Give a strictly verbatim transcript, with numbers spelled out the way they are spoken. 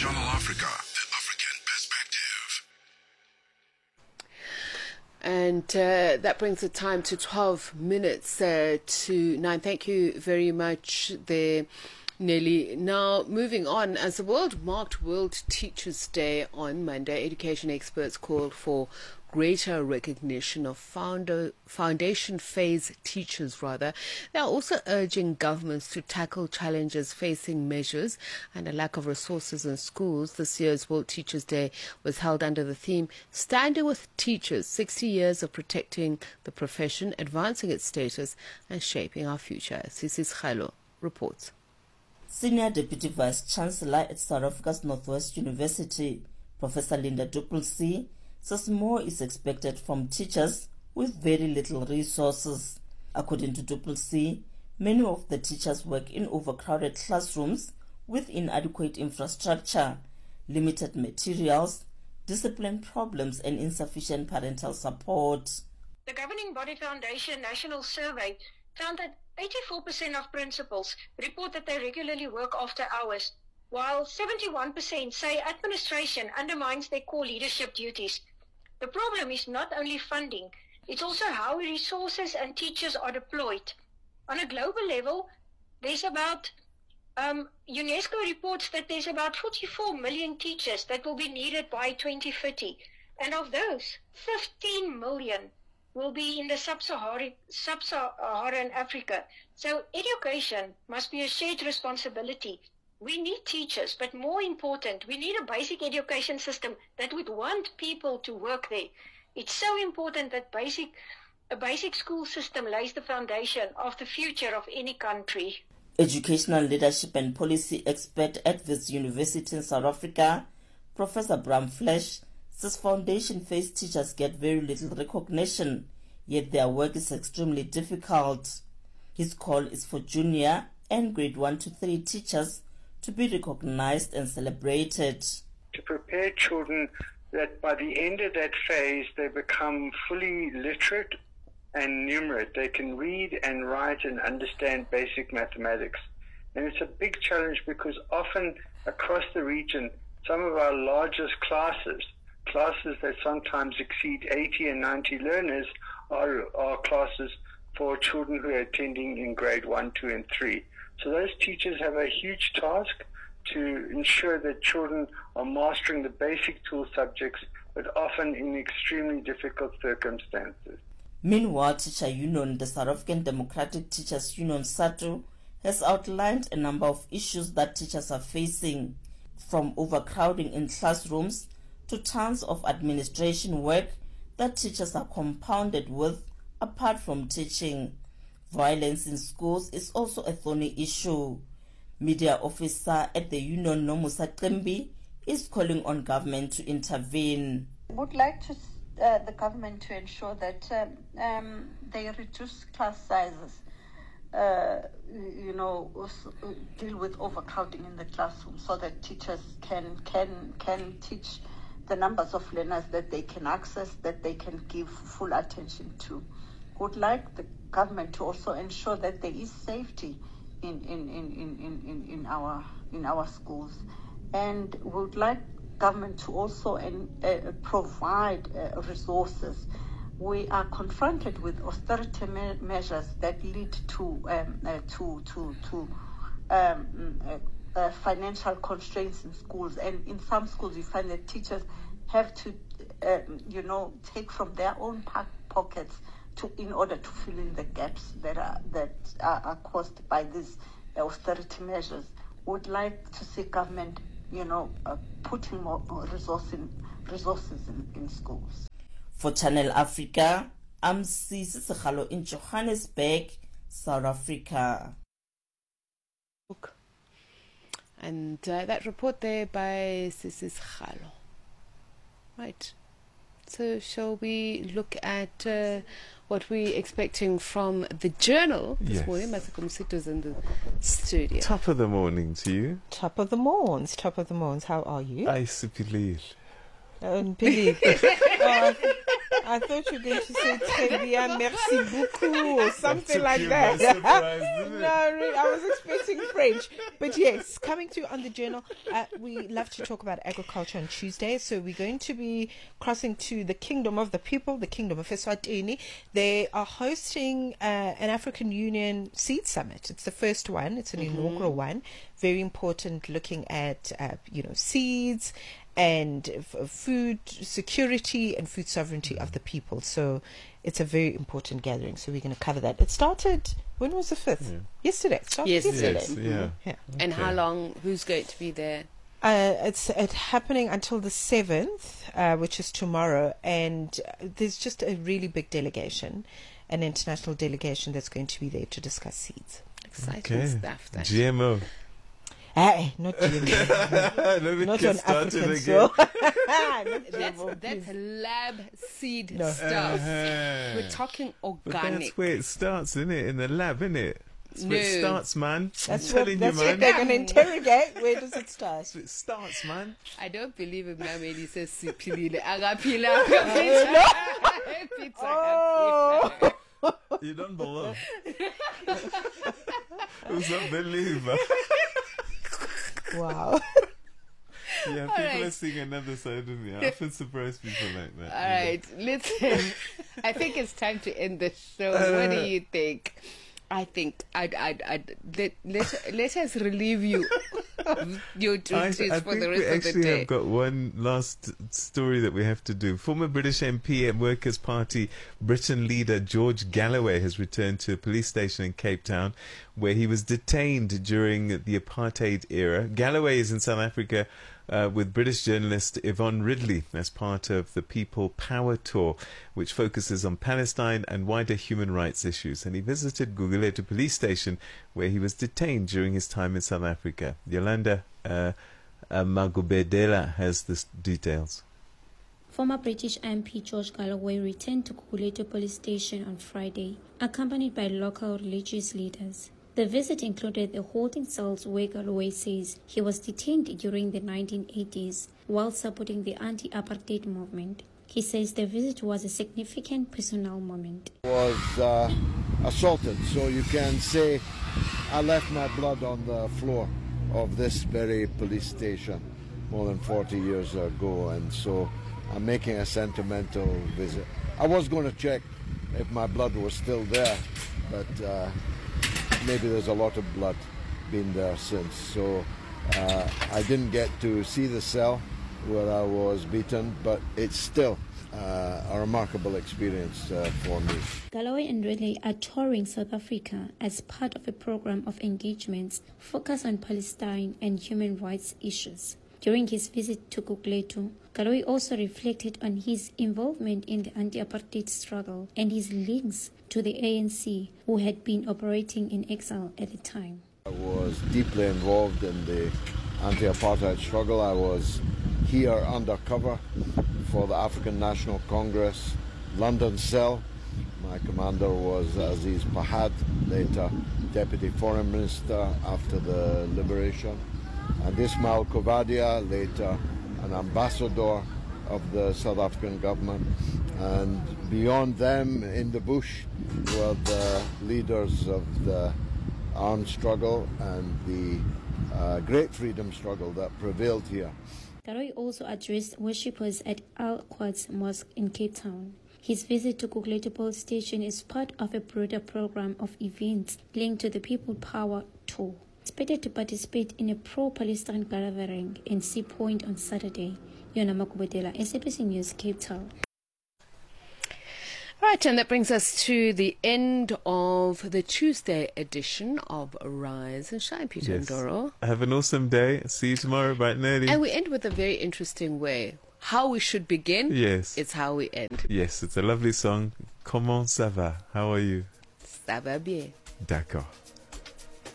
Channel Africa, the African perspective. And uh, that brings the time to twelve minutes uh, to nine. Thank you very much there, Nelly. Now, moving on, as the world marked World Teachers' Day on Monday, education experts called for greater recognition of founder, foundation phase teachers, rather. They are also urging governments to tackle challenges facing measures and a lack of resources in schools. This year's World Teachers' Day was held under the theme, Standing with Teachers, sixty years of protecting the profession, advancing its status and shaping our future. Sisis Khalo reports. Senior Deputy Vice-Chancellor at South Africa's Northwest University, Professor Linda Du Plessis, says more is expected from teachers with very little resources. According to Du Plessis, many of the teachers work in overcrowded classrooms with inadequate infrastructure, limited materials, discipline problems and insufficient parental support. The Governing Body Foundation National Survey found that eighty-four percent of principals report that they regularly work after hours, while seventy-one percent say administration undermines their core leadership duties. The problem is not only funding, it's also how resources and teachers are deployed. On a global level, there's about, um, UNESCO reports that there's about forty-four million teachers that will be needed by twenty thirty. And of those, fifteen million will be in the sub-Saharan, sub-Saharan Africa. So education must be a shared responsibility. We need teachers, but more important, we need a basic education system that would want people to work there. It's so important that basic, a basic school system lays the foundation of the future of any country. Educational leadership and policy expert at this university in South Africa, Professor Bram Flesch, says foundation-phase teachers get very little recognition, yet their work is extremely difficult. His call is for junior and grade one to three teachers to be recognized and celebrated. To prepare children that by the end of that phase they become fully literate and numerate. They can read and write and understand basic mathematics. And it's a big challenge because often across the region, some of our largest classes, classes that sometimes exceed eighty and ninety learners, are, are classes for children who are attending in grade one, two, and three. So those teachers have a huge task to ensure that children are mastering the basic tool subjects, but often in extremely difficult circumstances. Meanwhile, Teacher Union, the South African Democratic Teachers Union, SATU, has outlined a number of issues that teachers are facing, from overcrowding in classrooms to tons of administration work that teachers are compounded with apart from teaching. Violence in schools is also a thorny issue. Media officer at the union, Nomusa Qembi, is calling on government to intervene. I would like to, uh, the government to ensure that um, um, they reduce class sizes, uh, you know, deal with overcrowding in the classroom so that teachers can, can, can teach the numbers of learners that they can access, that they can give full attention to. Would like the government to also ensure that there is safety in in, in, in, in, in our in our schools, and would like government to also en, uh, provide uh, resources. We are confronted with austerity me- measures that lead to um, uh, to to to um, uh, uh, financial constraints in schools, and in some schools you find that teachers have to uh, you know take from their own po- pockets to in order to fill in the gaps that are that are, are caused by these austerity measures. Would like to see government, you know, uh, putting more resource in, resources in, in schools. For Channel Africa, I'm Sisi Sekhalo in Johannesburg, South Africa. And uh, that report there by Sisi Sekhalo. Right. So shall we look at uh, what we're expecting from the Journal this yes. morning? Masiko Msito's in the studio. Top of the morning to you. Top of the morns, top of the morns. How are you? I believe. Um, believe. oh, I thought you were going to say très bien, merci beaucoup, or something took like you that. by surprise, didn't it? No, really, I was expecting French. But yes, coming through on the journal, uh, we love to talk about agriculture on Tuesday. So we're going to be crossing to the Kingdom of the People, the Kingdom of Eswatini. They are hosting uh, an African Union Seed Summit. It's the first one. It's an mm-hmm. inaugural one. Very important, looking at, uh, you know, seeds and f- food security and food sovereignty of the people. So it's a very important gathering. So we're going to cover that. It started, when was the fifth? Yeah. Yesterday. It started Yes, yesterday. Yes, yeah. yeah. And Okay. how long? Who's going to be there? Uh, it's it happening until the seventh, uh, which is tomorrow. And uh, there's just a really big delegation, an international delegation that's going to be there to discuss seeds. Exciting Okay. stuff. That. G M O. Hey, not G M O. Let me Not get on started African again. soil. Not G M That's, O, that's please. lab seed No. stuff. Uh-huh. We're talking But organic. that's where it starts, isn't it? In the lab, isn't it? That's where it No. starts, man. That's I'm what, telling that's you, what man. they're going to interrogate. Where does it start? That's where it starts, man. I don't believe him now when he says sipilile. Agapila. Pizza. Pizza. Oh. You don't believe. Who's not believe? Wow. Yeah, people right. are seeing another side of me. I often surprise people like that. All right, listen. I think it's time to end the show. What do you think? I think I'd, I'd, I'd let, let, let us relieve you of your I, duties I for think the we rest of the actually day. have got one last story that we have to do. Former British M P and Workers' Party Britain leader George Galloway has returned to a police station in Cape Town where he was detained during the apartheid era. Galloway is in South Africa uh, with British journalist Yvonne Ridley as part of the People Power Tour, which focuses on Palestine and wider human rights issues. And he visited Gugulethu police station where he was detained during his time in South Africa. Yolanda uh, uh, Magubedela has the details. Former British M P George Galloway returned to Gugulethu police station on Friday, accompanied by local religious leaders. The visit included the holding cells where Galloway says he was detained during the nineteen eighties while supporting the anti-apartheid movement. He says the visit was a significant personal moment. Was uh, assaulted, so you can say I left my blood on the floor of this very police station more than forty years ago, and so I'm making a sentimental visit. I was going to check if my blood was still there, but uh, maybe there's a lot of blood been there since. So uh, I didn't get to see the cell where I was beaten, but it's still uh, a remarkable experience uh, for me. Galloway and Ridley are touring South Africa as part of a program of engagements focused on Palestine and human rights issues. During his visit to Gugulethu, Galloway also reflected on his involvement in the anti-apartheid struggle and his links to the A N C, who had been operating in exile at the time. I was deeply involved in the anti-apartheid struggle. I was here undercover for the African National Congress London cell. My commander was Aziz Pahad, later Deputy Foreign Minister after the liberation, and Ismail Kovadia, later an ambassador of the South African government. And beyond them, in the bush, were the leaders of the armed struggle and the uh, great freedom struggle that prevailed here. Galloway also addressed worshippers at Al-Quds Mosque in Cape Town. His visit to Gugulethu police station is part of a broader program of events linked to the People Power Tour. Expected to participate in a pro-Palestine gathering in Sea Point on Saturday. Yona Makubedela, S A B C News, Cape Town. Right, and that brings us to the end of the Tuesday edition of Rise and Shine, Peter Yes. Ndoro. Have an awesome day. See you tomorrow bright and early. And we end with a very interesting way. How we should begin, Yes. it's how we end. Yes, it's a lovely song. Comment ça va? How are you? Ça va bien. D'accord.